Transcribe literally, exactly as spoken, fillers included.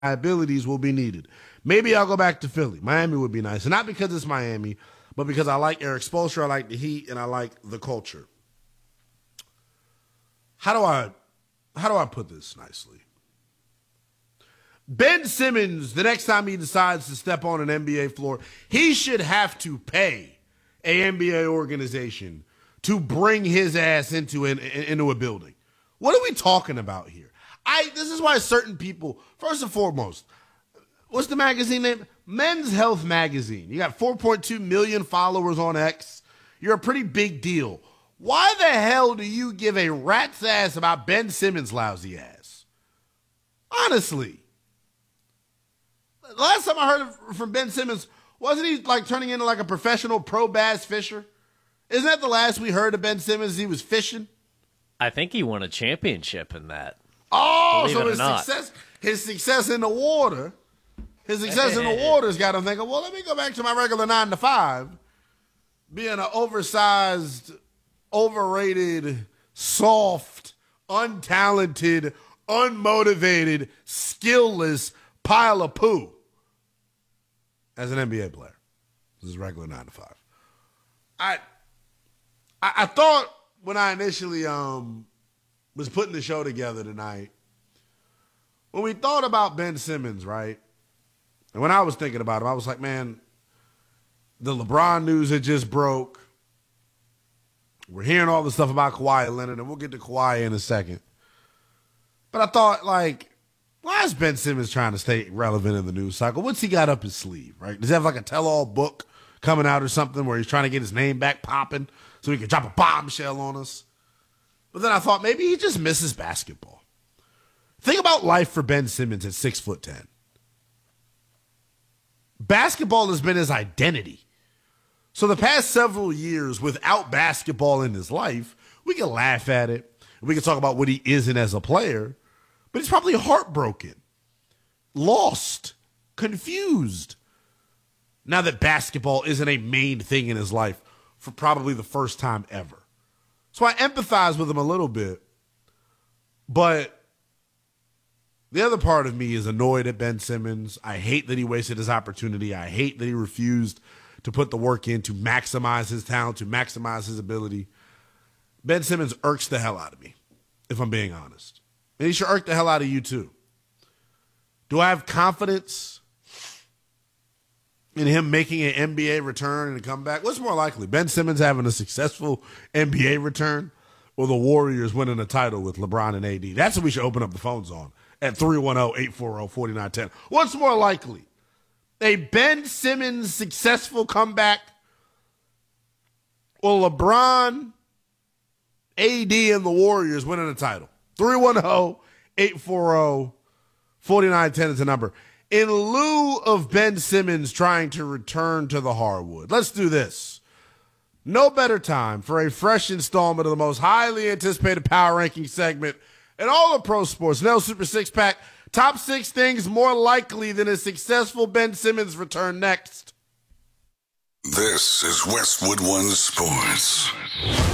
abilities will be needed. Maybe I'll go back to Philly. Miami would be nice. And not because it's Miami, but because I like Erik Spoelstra, I like the Heat, and I like the culture. How do I how do I put this nicely? Ben Simmons, the next time he decides to step on an N B A floor, he should have to pay a N B A organization to bring his ass into an, into a building. What are we talking about here? I this is why certain people, first and foremost, what's the magazine name? Men's Health Magazine. You got four point two million followers on X. You're a pretty big deal. Why the hell do you give a rat's ass about Ben Simmons' lousy ass? Honestly. Last time I heard from Ben Simmons, wasn't he like turning into like a professional pro bass fisher? Isn't that the last we heard of Ben Simmons? He was fishing? I think he won a championship in that. Oh, Believe so his not. success, his success in the water, his success in the water's got him thinking, well, let me go back to my regular nine to five, being an oversized, overrated, soft, untalented, unmotivated, skillless pile of poo as an N B A player. This is regular nine to five. I, I, I thought when I initially um. was putting the show together tonight, when we thought about Ben Simmons, right? And when I was thinking about him, I was like, man, the LeBron news had just broke. We're hearing all the stuff about Kawhi Leonard, and we'll get to Kawhi in a second. But I thought, like, why is Ben Simmons trying to stay relevant in the news cycle? What's he got up his sleeve, right? Does he have like a tell-all book coming out or something where he's trying to get his name back popping so he can drop a bombshell on us? But then I thought maybe he just misses basketball. Think about life for Ben Simmons at six foot ten. Basketball has been his identity. So the past several years without basketball in his life, we can laugh at it. We can talk about what he isn't as a player, but he's probably heartbroken, lost, confused. Now that basketball isn't a main thing in his life for probably the first time ever. So I empathize with him a little bit, but the other part of me is annoyed at Ben Simmons. I hate that he wasted his opportunity. I hate that he refused to put the work in to maximize his talent, to maximize his ability. Ben Simmons irks the hell out of me, if I'm being honest. And he should irk the hell out of you too. Do I have confidence in him making an N B A return and a comeback? What's more likely, Ben Simmons having a successful N B A return or the Warriors winning a title with LeBron and A D? That's what we should open up the phones on at three one zero, eight four zero, four nine one zero. What's more likely, a Ben Simmons successful comeback or LeBron, A D, and the Warriors winning a title? three one zero, eight four zero, four nine one zero is the number. In lieu of Ben Simmons trying to return to the hardwood, let's do this. No better time for a fresh installment of the most highly anticipated power ranking segment in all of pro sports. Nell Super Six Pack. Top six things more likely than a successful Ben Simmons return next. This is Westwood One Sports.